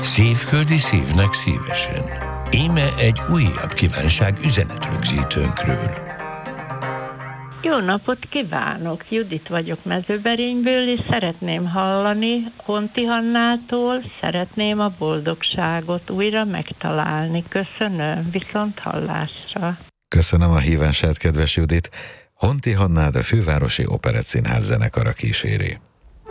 Szívföldi szívnek szívesen. Íme egy újabb kívánság üzenetrögzítőnkről. Jó napot kívánok! Judit vagyok Mezőberényből, és szeretném hallani Honti Hannától, szeretném a boldogságot újra megtalálni. Köszönöm, viszont hallásra! Köszönöm a hívását, kedves Judit! Honti Hannát a Fővárosi Operettszínház zenekara kíséri.